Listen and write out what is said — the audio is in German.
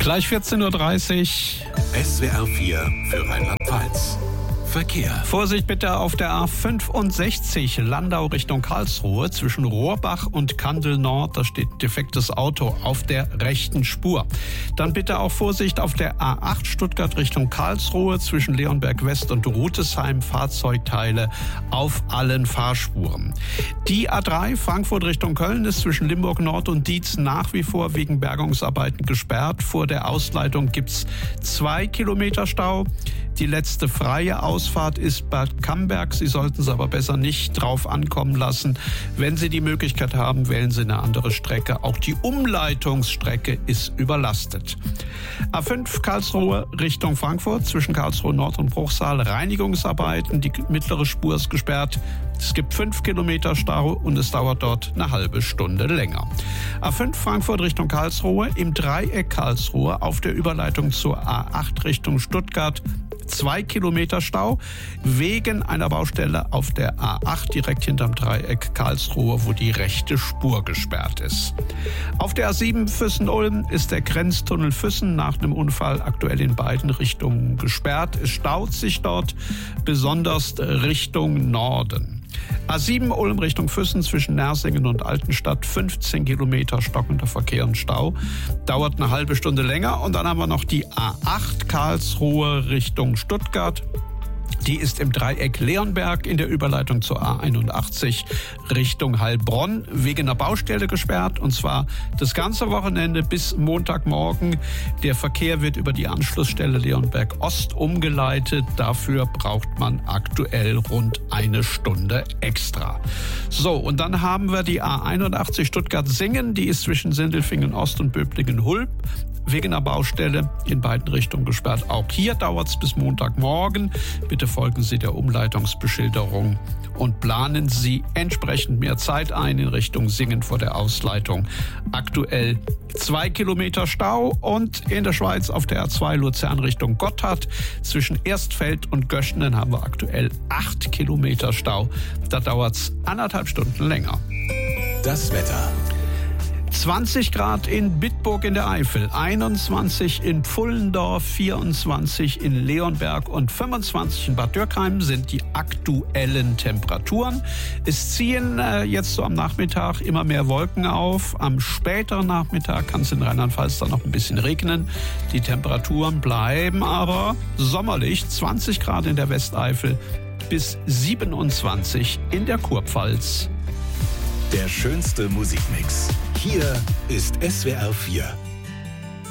Gleich 14.30 Uhr. SWR 4 für Rheinland-Pfalz. Verkehr. Vorsicht bitte auf der A65 Landau Richtung Karlsruhe zwischen Rohrbach und Kandel Nord. Da steht ein defektes Auto auf der rechten Spur. Dann bitte auch Vorsicht auf der A8 Stuttgart Richtung Karlsruhe zwischen Leonberg West und Rutesheim. Fahrzeugteile auf allen Fahrspuren. Die A3 Frankfurt Richtung Köln ist zwischen Limburg Nord und Dietz nach wie vor wegen Bergungsarbeiten gesperrt. Vor der Ausleitung gibt's 2 Kilometer Stau. Die letzte freie Ausfahrt ist Bad Camberg. Sie sollten es aber besser nicht drauf ankommen lassen. Wenn Sie die Möglichkeit haben, wählen Sie eine andere Strecke. Auch die Umleitungsstrecke ist überlastet. A5 Karlsruhe Richtung Frankfurt zwischen Karlsruhe Nord und Bruchsal. Reinigungsarbeiten. Die mittlere Spur ist gesperrt. Es gibt 5 Kilometer Stau und es dauert dort eine halbe Stunde länger. A5 Frankfurt Richtung Karlsruhe im Dreieck Karlsruhe auf der Überleitung zur A8 Richtung Stuttgart. 2 Kilometer Stau wegen einer Baustelle auf der A8 direkt hinterm Dreieck Karlsruhe, wo die rechte Spur gesperrt ist. Auf der A7 Füssen-Ulm ist der Grenztunnel Füssen nach einem Unfall aktuell in beiden Richtungen gesperrt. Es staut sich dort besonders Richtung Norden. A7 Ulm Richtung Füssen zwischen Nersingen und Altenstadt 15 Kilometer stockender Verkehr und Stau. Dauert eine halbe Stunde länger. Und dann haben wir noch die A8 Karlsruhe Richtung Stuttgart. Die ist im Dreieck Leonberg in der Überleitung zur A81 Richtung Heilbronn wegen einer Baustelle gesperrt. Und zwar das ganze Wochenende bis Montagmorgen. Der Verkehr wird über die Anschlussstelle Leonberg Ost umgeleitet. Dafür braucht man aktuell rund eine Stunde extra. So, und dann haben wir die A81 Stuttgart-Singen. Die ist zwischen Sindelfingen Ost und Böblingen-Hulb wegen einer Baustelle in beiden Richtungen gesperrt. Auch hier dauert es bis Montagmorgen. Bitte folgen Sie der Umleitungsbeschilderung und planen Sie entsprechend mehr Zeit ein in Richtung Singen vor der Ausleitung. Aktuell 2 Kilometer Stau und in der Schweiz auf der A2 Luzern Richtung Gotthard zwischen Erstfeld und Göschenen haben wir aktuell 8 Kilometer Stau. Da dauert es 1,5 Stunden länger. Das Wetter. 20 Grad in Bitburg in der Eifel, 21 in Pfullendorf, 24 in Leonberg und 25 in Bad Dürkheim sind die aktuellen Temperaturen. Es ziehen jetzt so am Nachmittag immer mehr Wolken auf. Am späteren Nachmittag kann es in Rheinland-Pfalz dann noch ein bisschen regnen. Die Temperaturen bleiben aber sommerlich, 20 Grad in der Westeifel bis 27 in der Kurpfalz. Der schönste Musikmix. Hier ist SWR 4.